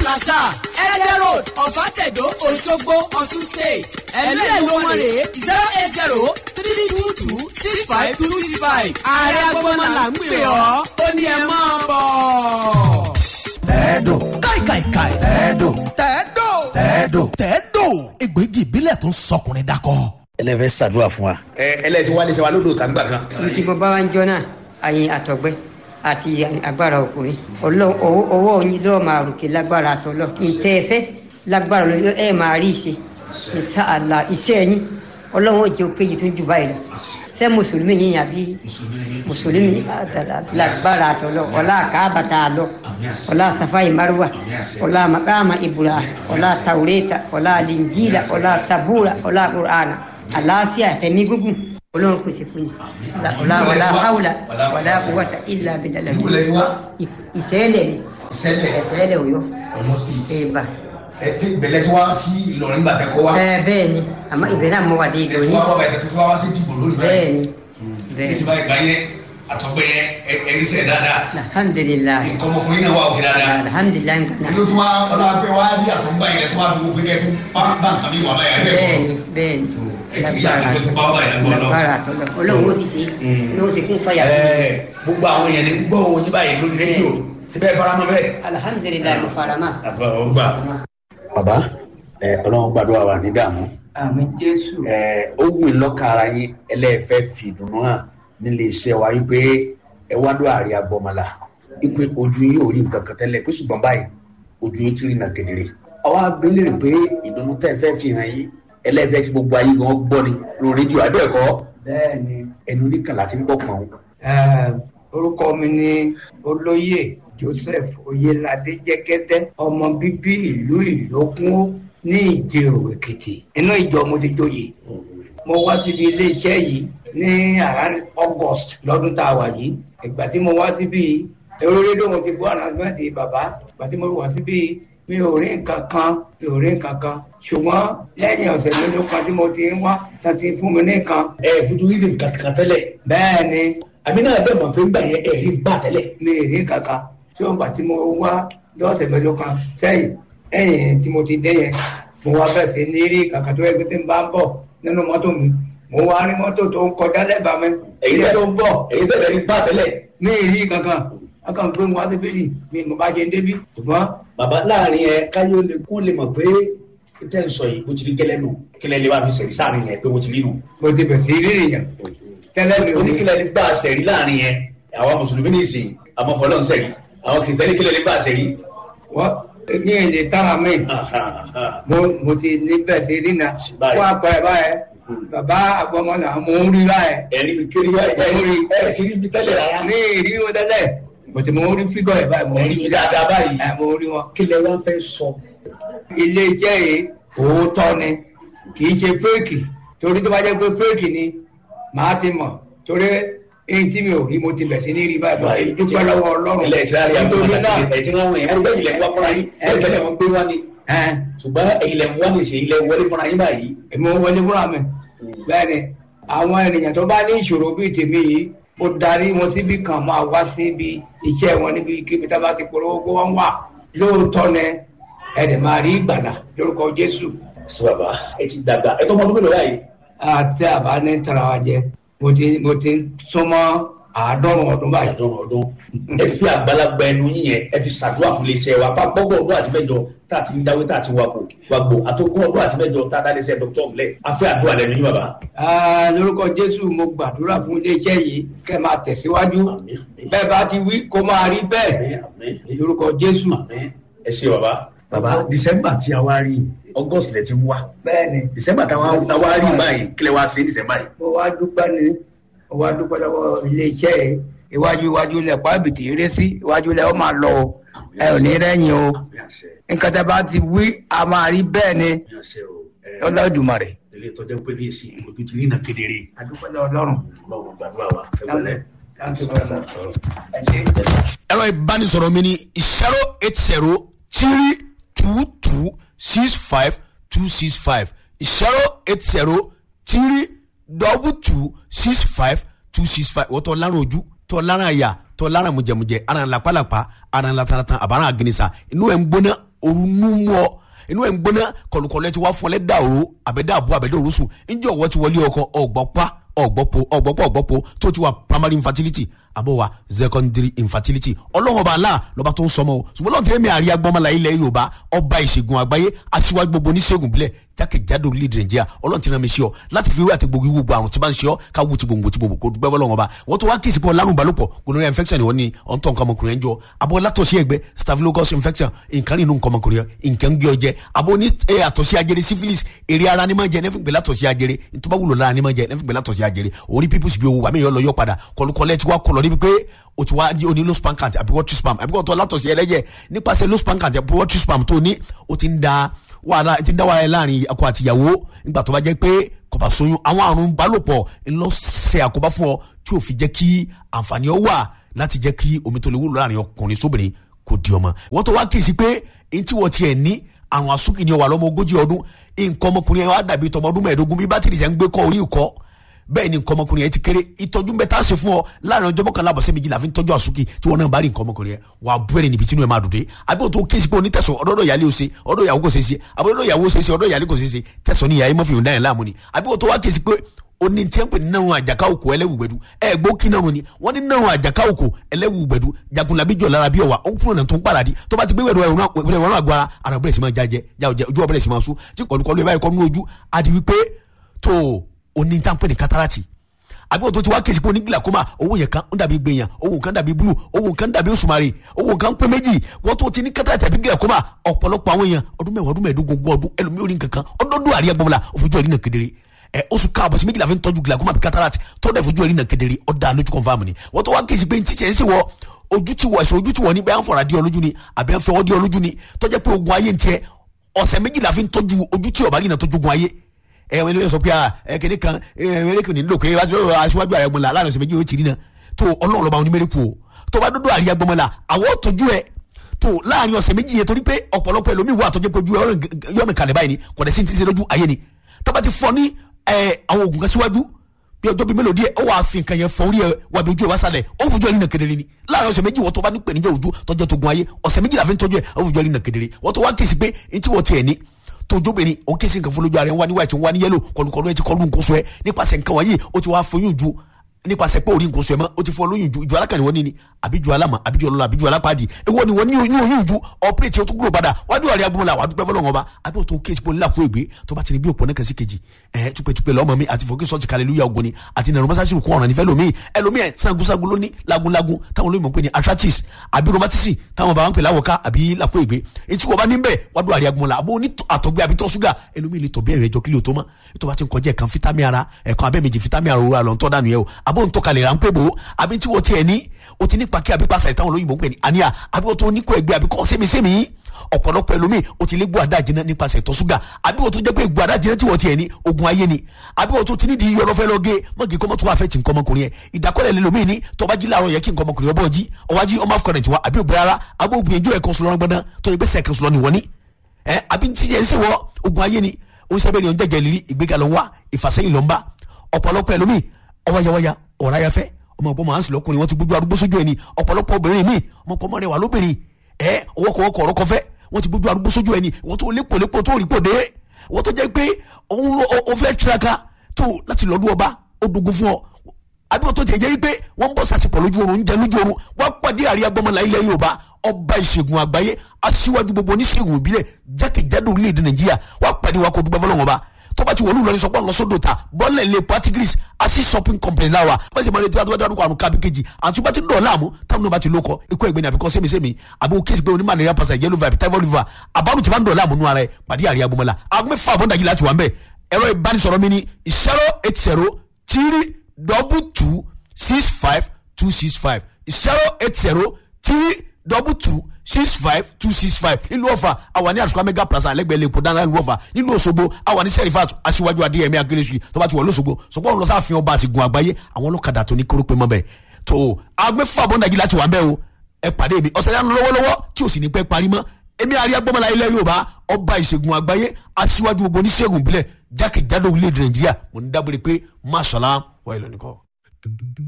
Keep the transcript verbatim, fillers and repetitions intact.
plaza Ẹdẹ road Ọ̀fàtẹ̀dó Òṣogbo Ọ̀ṣun state. ẹ̀lú ẹ̀lú wọn rè é zero eight zero three two two six five two six five. ààrẹ agbọ́mọ là ń pè ọ́ ó ní ẹ máa bọ̀. tẹ́ẹ̀dùn káìkàìkàì tẹ́ẹ̀dùn tẹ́ẹ̀dùn tẹ́ẹ̀dùn tẹ́ẹ̀dùn egbògi ìbílẹ̀ tó ń sọkùnrin dakọ. ẹlẹ́fẹ́ ṣàdúrà fún wa. ẹ ẹlẹ́tí wálé ṣe wa lódò tàǹgbà kan. ìdí bọ́ bá wa ń jọ náà àyìn àtọ̀gbẹ́ àti agbára ọkùnrin owó oyin ló máa ròkè lágbára àtọ̀lọ́ ìtẹ́ ẹ̀fẹ́ lágbára lọ́jọ́ ẹ̀ máa rí ìṣe ìṣàlà iṣẹ́ ẹ̀yìn ọlọ́run òjò péye tó ń jù báyìí lọ ṣé mùsùlùmí yìí àbí mùsùlùmí lágbára àtọ̀lọ́ ọlá àkàbàtà àlọ́ ọlá safai marwa ọlá makama ibura ọlá taureta ọlá linjila ọlá sabura ọlá qur'ana àlàáfíà tẹ̀mí gúngùn ọlọ́run pèsè fún yìí ọlá wàlá haúlà wàlá quwwata illa billah ìṣẹ̀lẹ̀ ni ìṣẹ̀lẹ̀ Ọ̀yọ́ ẹ̀bà. ẹ ti bẹ̀lẹ̀ tí wá sí Ìlọrin gbàtẹ́ kọ́ wa. ẹ bẹ́ẹ̀ ni àmọ́ ìbẹ̀rẹ̀ àmọ́ wà dé ìdòwò yìí. ẹ tí wọ́n kọ́ bàtẹ́ tó fún wa sí dìbò lónìí. bẹ́ẹ̀ ni bẹ́ẹ̀ ni. ìsìnbá ìgbà yẹn àtọ́gbẹ́ yẹn ẹ̀rí sẹ̀ dáadáa. alhamdulilayi. nǹkan ọmọkùnrin náà wà òkè dáadáa. alhamdulilayi nǹkan náà. ìlú tí wọ́n ọlọ́pẹ́ wá rí àtọ́gbà yẹn tó wá fi gbogbo kẹ́ tó bá nǹkan mi wà báyà. bẹ́ẹ̀ ni bẹ́ẹ̀ ni. lágbára àtọ́lọ́ ọlọ́run ó sì ṣe ní ó sì kún fàyà. gbogbo àwọn èèyàn ní gbọ́ oyin báyìí lórí rédíò síbẹ̀ faramọ́ bẹ́ẹ̀. alhamdulilayi mo faramọ́. bàbá ọlọ́run gbàdúrà wà ní dààmú. àmín Jésù. ó wù í lọ́kàn ara yín ẹlẹ́ẹ̀fẹ́ fi ìdùnnú hàn nílé iṣẹ́ wa wípé ẹ wá dó àárẹ̀ agbọ́mọlá wípé ojú yín ò rí nǹkan kan tẹ́lẹ̀ pé ṣùgbọ́n báyìí ojú yín ti rí nà kedere. ọwọ́ agbélére pé ìdùnnú tẹ́ fẹ́ fi hàn yín ẹlẹ́ẹ̀fẹ́ kí gbogbo ayé gan gbọ́ ni lórí rédíò abẹ́ẹ̀kọ́. bẹ́ẹ̀ni. ẹnu oníkan láti ń gbọ́ pọ̀n. orúkọ mi ni olóyè Joseph Oyelade Jẹ́gẹ́dẹ́ ọmọ bíbí ìlú Ìlókun ní Ìjẹ̀rò Èkìtì inú ìjọ mo ti joyè. mo wá síbi iléeṣẹ́ yìí ní around August lọ́dún tá a wà yìí. ìgbà tí mo wá síbi èrò rédíò mo ti gbọ́ ànàmẹ́tì bàbá. ìgbà tí mo wá síbi mi ò rí nǹkan kan mi ò rí nǹkan kan ṣùgbọ́n lẹ́yìn ọ̀sẹ̀ mélòó kan tí mo ti ń wá tá ti fún mi nìkan. ẹ fojú rí nǹkan kan tẹ́lẹ̀. bẹ́ẹ̀ ni. àmì náà bẹ́ẹ̀ mọ̀ pé gbà yẹn ẹ̀ rí bá tẹ́lẹ̀. mi ì rí nǹkan kan tí ó ń gbà tí mo wá lọ́sẹ̀ mélòó kan sẹ́yìn ẹ̀yìn tí mo ti dé yẹn mo wá bẹ̀ sí ní rí kàkà tó yẹ pé tí n bá ń bọ̀ nínú mọ́tò mi mo wá rí mọ́tò tó ń kọjá lẹ́bàá mi èyí tó ń bọ̀ èyí bẹ̀rẹ̀ rí bá tẹ́lẹ̀. mi ì rí kankan akàn pé wọn á ti bẹ́ẹ̀lì mi mo bá ṣe ń débi ṣùgbọ́n. bàbá láàrin ẹ káyọ̀ lè kó lè mọ̀ pé tẹ́ ń sọ yìí bó ti rí gẹ́lẹ́ nù kílẹ̀ lè wá fi sẹ̀rí sáàrin yẹn pé bó ti rí nù. mo ti bẹ̀ sí rí nìyẹn tẹ́lẹ̀ mi ò ní. oníkílẹ̀ lè bá a sẹ̀rí láàrin yẹn àwọn mùsùlùmí ní ìsìn àmọ́ fọlọ́n sẹ̀rí àwọn kìrìsìtẹ́nì kílẹ̀ lè bá a sẹ̀rí. wọ́n ní èdè tára mi mo ti ní bẹ̀ sí rí náà wọ́n á pẹ́ báyẹn bàbá àgbọ̀mọ́lá mo ń rí báyẹn. ẹ̀rí mi kiri báyìí ẹ̀ sì rí mi tẹ́lẹ̀ rárá. ní ìrí wọn tẹ́lẹ̀ mo ti mo rí fígọ̀ ẹ̀ báyìí mo rí mi dáadáa báyìí mo rí wọn. kí lẹ wá fẹ́ sọ. ilé iṣẹ́ yìí òótọ́ ni kì í ṣe fẹ́ẹ̀kì torí tó bá jẹ́ pé fẹ́ẹ̀kì ni màá ti mọ̀ torí èyí tí mi ò rí mo ti bẹ̀ sí ní rí báyìí dúpẹ́ lọ́wọ́ Ọlọ́run. ilẹ̀ ìsirari àbúrò náà ẹ̀ tí wọ́n wọ̀nyí ẹgbẹ́ ilẹ̀ wá fúnra yín ẹ̀ tẹ́lẹ̀ wọn gbé wá ni. ṣùgbọ́n ilẹ̀ wọ́n ní ṣe ilẹ̀ wọlé fúnra yín báyìí. èmi ò wọlé fúnra mi bẹ́ẹ̀ ni àwọn ènìyàn tó bá ní ìṣòro bíi tèmi yìí ó darí wọn síbi kan máa wá síbi iṣẹ́ wọn níbi kíbi tá a bá ti polówó kó wọ́n wà lóòótọ́ ni ẹ̀dẹ̀ máa rí ìgbàlà lórúkọ Jésù. sọ bàbá ẹ ti dàgbà ẹ tó mọ ọdún mélòó báyìí. àti àbá ní tara wa jẹ mo ti mo ti súnmọ́ àádọ́rùn ọdún báyìí. àádọ́rùn ọdún ẹ fi àgbàlagbà ẹnu yín yẹn ẹ fi ṣàdúrà fún iléeṣẹ́ wa bá gbọ́gbọ́ ọdún àti mẹ́jọ tá a ti ń dáwé tá a ti wakò wagbò àtòkùn ọdún àti mẹ́jọ tá a dá iléeṣẹ́ dr ọ̀mùlẹ̀ a fẹ́ àdúrà lẹ́nu yín bàbá. lórúkọ Jésù mo gbàdúrà fún iléeṣẹ́ yìí kẹ́ máa tẹ̀síwájú bẹ́ẹ̀ bá ti wí kó máa rí bẹ́ẹ̀ lórúkọ Jésù. ẹ ṣé bàbá. bàbá December tí a wá rí August lẹ ti ń wá. bẹ́ẹ̀ni. December tá a wá rí báyìí kílẹ̀ wá sí December yìí. mo wá dúpẹ́ ni mo wá dúpẹ́ lọ́wọ́ iléeṣẹ́ yìí iwájú iwájú lẹ̀ pàbìtì eré sí iwájú lẹ̀ ó máa lọ o ẹ ò ní rẹ́yìn o nǹkan tẹ́ bá ti wí a máa rí bẹ́ẹ̀ ni Olódùmarè. ilé ìtọ́jú pé ní èsì ojú ti rí iná kedere. adúpẹ́ lọ́wọ́ Ọlọ́run. báwo gbàdúrà wa ẹ wọlé. ẹ̀rọ ìbánisọ̀rọ̀ mi ni zero eight zero three two two six five two six five zero eight zero three double two six five two six five wọ́n tọ́ lárùn ojú tọ́ lárùn àyà tọ́ lárùn mùjẹ̀mùjẹ̀ ara ńlá pálapà ara ńlá taratan àbára àgìnìsà inú ẹ̀ ń gbóná orunu mo inú ẹ̀ ń gbóná kọlùkọlù ẹ ti wá fún ọ lẹ́dà òru àbẹ̀dà àbọ̀ àbẹ̀dà òru sùn ǹjẹ́ ọ̀wọ́ ti wọlé ọkọ ọ̀gbọ́pá ọ̀gbọ́pọ̀ ọ̀gbọ́pọ̀ ọ̀gbọ́pọ̀ tó ti wà primary infertility àbọ̀ wà secondary infertility ọlọ́run ọba aláà lọ́ba tó ń sọmọ o ṣùgbọ́n lọ́n tẹ́lẹ̀ mi àríyá gbọ́mọlá ilẹ̀ Yorùbá ọba ìṣègùn àgbáyé aṣíwájú gbogbo oníṣègùn bílẹ̀ jákèjádò orílẹ̀-èdè Nàìjíríà ọlọ́run ti rán mi sí ọ láti fi wé àti gbogbo ìwúgbọ àrùn tí bá ń ṣe ọ ká wú ti gbòǹgbò tí gbòǹgbò kó dúpẹ́ bọ́lọ́run ọba wọ́n tó wá kí ìsìnkú ọlárùn balùpọ̀ gonorrhea infection wọ́n ní ọ̀ntọ́ nǹkan ọmọkùnrin ẹ̀jọ́ abọ́ látọ̀sí ẹgbẹ́ staphylococcus infection nǹkan nínú nǹkan ọmọkùnrin nǹkan gbé ọjẹ́ abọ́ ní àtọ̀sí ajere syphilis èrè ara ni máa jẹ nẹ́fìgbẹ́ látọ̀sí ajere ntọ́ba wúlò lára ni máa jẹ nẹ́fìgbẹ́ látọ̀sí ajere orí pípùsì bí owó àmì ìyọ́ lọ yọ padà kọlùkọlẹ̀ tí wàá kọlọ̀ níbi pé o ti wá o ní low sperm count àbí watery sperm àbí kò tó látọ̀sí ẹlẹ́jẹ̀ nípasẹ̀ low sperm count àbí watery sperm tó ní o ti ń da wàhálà ti ń dá wàhálà láàrin akọ àti ìyàwó nígbà tó bá jẹ́ pé kò bá ṣoyún àwọn àrùn balòpọ̀ ńlọ ṣe àkóbá fún ọ tí ò fi jẹ́ kí àǹfààní ọ wà láti jẹ́ kí omi tó lè wúlò láàrin ọkùnrin sóbìnrin kò di ọmọ wọ́n tó wá kí sí pé èyí tí wọ́n tiẹ̀ ní àrùn àsúkì ni ó wà lọ́mọ ogójì ọdún nǹkan ọmọkùnrin yẹn wá dàbí tọmọ ọdún mẹ́ẹ̀ẹ́dógún bí bátìrì yẹn ń gbé kọ́ orí ìkọ́ bẹ́ẹ̀ ni nǹkan ọmọkùnrin yẹn ti kéré ìtọ́jú bẹ́ẹ̀ tá a ṣe fún ọ láàrin ọjọ́ mọ́kànlá àbọ̀sẹ̀ méjìlá fi ń tọ́jú àsúkì tí wọ́n náà bá rí nǹkan ọmọkùnrin yẹn wà á bẹ̀rẹ̀ níbi tí inú ẹ̀ máa dùn dé àbí òtún kéésì pé onítẹ̀sán ọ̀dọ́dọ̀ ìyálé ó ṣe ọ̀dọ̀ ìyàwó kò ṣe é ṣe àbí ọ̀dọ̀ ìyàwó ṣe é ṣe ọ̀dọ̀ ìyálé kò ṣe é ṣe tẹ̀sán ní ìyá mọ́fì òǹdà yẹn láàmú ni àbí òtún wá kéésì pé oní tí ń pè ní náà àjàká òkò ẹlẹ́wùgbẹ̀dù ẹ gbó kí náà ni wọ́n ní náà àjàká òkò ẹlẹ́wùgbẹ̀dù jagunlabi jọ̀ lára bí ọ̀wà ó ń kúrò náà tó ń pàdádì tó bá ti gbé wẹ̀rọ ẹ̀rọ àgbára ara bẹ̀rẹ̀ sí máa jájẹ ojú ọ̀bẹ̀rẹ̀ sí máa sún tí kọ̀lùkọ̀lù ẹ̀ báyìí kọ́ nínú ojú àti wípé tó oní tí ń pè ní kátàràtì àbí òtún ti wá kéésì pé oní glaucoma owó yẹn kan ń dàbí gbẹ̀yàn owó kan dàbí blue owó kan dàbí òṣùmàrè owó kan pé méjì wọ́n tó ti ní kátàràtì àbí glaucoma ọ̀pọ̀lọpọ̀ àwọn èèyàn ọdún mẹ́wàá ọdún mẹ́ẹ̀ẹ́dógún ogún ọdún ẹlòmíì orí nǹkan kan ọdọọdún àríyá gbọmọlá òfojú ẹ̀rí náà kedere ẹ oṣù káàbọ̀ sí méjìlá fi ń tọ́jú glaucoma àbí cataract tó dẹ̀ fojú ẹ̀rí náà kedere ọ̀dà lójú confam ni wọ́n tó wá kéésì pé ntí tiẹ̀ ń ṣe wọ ojú ti wọ ẹ̀sùn ojú ti wọ ní bẹ́ẹ̀ ń fọ̀rọ̀ adé ọlójú ni àbẹ́ ń fẹ́ ọdí ọlójú ni tọ́jẹ́ pé ogun ayé ń tiẹ̀ ọ̀sẹ̀ méjìlá fi ń tọ́jú ojú tí ọ̀bá yìí náà tọ́jú ogun ayé ẹ wọn ilé sọ pé ẹ kéde kan ẹ mẹrẹkù ní nílò pé aṣíwájú àrẹgbọn la láàrin ọ̀sẹ̀ méjì yóò ti rí náà tó ọlọ́run lọ́ba oní mẹrẹkù o tó bá dúdú àríyágbọmọ la àwọn tọ́jú ẹ tó láàrin ọ̀sẹ̀ méjì yẹn torí pé ọ̀pọ̀lọpọ̀ ẹlòmíì wà tọ́jú pé ojú yọ̀nà kalẹ̀ báyìí ni kò dẹ̀ sí ti ṣe lójú ayé ni tó bá ti fọ ní àwọn oògùn kan síwájú bí ọjọ́ bíi mélòó díẹ̀ ó wàá fi nǹkan yẹn fọ orí ẹ wà bí ojú ẹ wá sálẹ̀ ó fojú ẹ rí nà kedere ni láàrin ọ̀sẹ̀ méjì wọ́n tó bá ní pèníjà ojú tọ́jú tó gun ayé ọ̀sẹ̀ méjì la fi ń tọ́jú ẹ ó fojú ẹ rí nà kedere wọ́n tó wá kí sí pé ntí wọ́n tiẹ̀ ní tójóbìnrin òun kí sí nǹkan fún lójú ara ẹ̀ ń wá ní white ń wá ní yellow kọlùkọlù ẹ ti kọlù nǹkan sọ ẹ nípasẹ̀ nǹkan wọ̀nyí ó ti wá foyún ju nípasẹ̀ pé orí nǹkan sọ ẹ mọ́ ó ti fọ lóyún ju ìjọ alákànní wọ́n ní ni àbíjú alámọ̀ àbíjú ọlọ́lá àbíjú alápàdé èwo ni wọ́n ní oyún ju ọ̀pẹ́rẹ́tì ó tún gbúrò padà wájú àrí agbóhùnlá wàá dúpẹ́ fọlọ́wọ́n ọba àbí òtún kéésì pé onílàkúrò ìgbé tó bá ti ní bí òpó náà kẹsí kejì ẹ̀ túpẹ́túpẹ́ lọ́mọ mi àti fòkè sọ́ọ̀tì hallelujah ògo ni àti nàrọ̀ mọ́sáàsì kún ọ̀ràn nífẹ̀ẹ́ lómi ẹlòmíì ẹ̀ sangunsangun lóní lagunlagun táwọn olóyìnbó pè ní arthritis àbí rheumatism táwọn bàbá ń pè láwọ̀ká àbí làkúrò ìgbé etí wọ́n bá ní bẹ́ẹ̀ wájú àrí agbóhùnlá àbó ní àtọ̀gbẹ́ àbí tọ́ ṣúgà ẹlòmíì lè tọ̀ bí ẹ̀rẹ̀ ẹjọ́ kílò tó mọ́ ètò bá ti ń kọjá ẹ̀kan fítámì ara ẹ̀kan abẹ́mẹjì fítámì ara òwúrọ̀ àlọ́ ń tọ́ dànù yẹ o àbó ń tọ́kalẹ̀ rà ń pè bò ó àbí tí wọ́n ti ẹ̀ ní o ti ní pàkí àbí pàṣẹ táwọn olóyìnbó ń pè ní àníyà àbí wọ́n tó ní kó ẹgbẹ́ àbí kọ́ sẹ́mi-sẹ́mi ọ̀pọ̀lọpọ̀ ẹlòmíì o ti lé gbọ́ àdá jiná nípasẹ̀ ìtọ̀ ṣúgà àbí wọ́n tó jẹ́ pé gbọ́ àdá jiná tí wọ́n ti ẹ̀ ní ogun ayé ni àbí wọ́n tó ti ní di yọ̀rọ̀ fẹ́ lọ gé mọ́gì kọ́mọ́ tó wà fẹ́ ti nǹkan ọmọkùnrin yẹn ìdákọ́lẹ̀ lẹ́lòmíì ní tọ́ba jí láàárọ̀ yẹ kí nǹkan ọmọkùnrin ọbọ̀ jí ọwájí ọmọ afọkànrẹ̀ tiwa àbí òbí rárá àbí òbí ẹjọ́ ẹ̀kan sọlọ́rọ́ gbọ́dán tó yẹ pé sẹ́ẹ̀kan sọlọ́ ni wọ́n ní ẹ àbí ti yẹn ń sèwọ́ ogun ayé ni oníṣẹ́bẹ̀ ni ọ̀n jẹ́jẹ́ lírí ìgbéga ló ń wá ìfàsẹ́yìn ló ń bá ọ̀pọ̀lọpọ̀ ẹlòmíì ọwáyáwáyá ọ̀ráyáfẹ́ ọmọ ọgbọ́n máa ń sì lọ́kùnrin wọn ti gbójú arúgbó sójú ẹni ọ̀pọ̀lọpọ̀ obìnrin míì ọmọ ọkọ mọ́rẹ̀ wà lóbìnrin ẹ ọwọ́kọ̀wọ́kọ̀ ọ̀rọ̀ kọfẹ́ wọ́n ti gbójú arúgbó sójú ẹni wọ́n tó lépolépo tó rí pòdé wọ́n tó jẹ́ pé òun ló o fẹ́ tiraka tó láti lọ́dún ọba ó dogun fún ọ àbíkọ́ tó ti jẹ́ pé wọ́n ń bọ́ sàṣepọ̀ lójú oorun ń jẹ lójú oorun wọ́n pàdé àríyá gbọ́mọlá ilẹ̀ Yorùbá ọba ìṣègùn àgbáyé aṣíwájú gbogbo oníṣègùn ìbílẹ̀ jákèjádò orílẹ̀-èdè Nàìjíríà wọ́n pàdé wa kó dúpẹ́ fọlọ́wọ́n ọba tó bá ti wọlé lọ ní sọpọ́ lọ́sọ́dọ̀ ta bọ́ọ̀lẹ̀ lè patigris asi shopping company láwa bá ṣe máa retí wàá dárúkọ àrùn kábí kejì àti bá ti ń dọ̀ láàmú táwọn náà bá ti lókọ ikú ẹ̀gbẹ́ ni àbíkọ́ sẹ́mi-sẹ́mi àbí o kéésì pé onímọ̀ àlẹ́yà pàṣẹ yellow vibe typhoid liver àbárù tí bá ń dọ̀ láàmú nú ara ẹ̀ pàdé àríyá gbọmọlá àgbẹ̀ fún àbọ̀ndàjì láti wà ń bẹ̀ ẹ̀rọ ìbánisọ̀rọ̀ mi ni zero eight zero three double two six five two six five zero eight zero three double two six five two six five nílùú Ọ̀fà àwa ní àtúkọ̀ mega plaza lẹ́gbẹ̀ẹ́ lẹ́kọ̀ọ́ dáná nílùú Ọ̀fà nílùú Òṣogbo àwa ní sẹ́rífàtù aṣíwájú adéyẹmí akérésì tó bá ti wọ̀ lọ́sọ̀gbọ̀ sọ̀gbọ́n lọ sáfihàn ọba àsìgùn àgbáyé àwọn ọlọ́kadà tó ní kórópè mọ́ bẹ́ẹ̀ tó agbẹ́fà bọ́ndàjì láti wà ń bẹ́ẹ̀ o ẹ pàdé mi ọ̀sẹ̀ yánu lọ́wọ́lọ́wọ́ tí ò sì ní pẹ́ parí mọ́ èmi àríyá gbọ́mọlá ilẹ̀ Yorùbá ọba ìṣègùn àgbáyé aṣíwájú gbogbo oníṣègùn ìbílẹ̀ jákèjádò orílẹ̀-èdè Nàìjíríà mo ní dábòrè pé máṣọ́lá wà ìlọ́nìkọ́.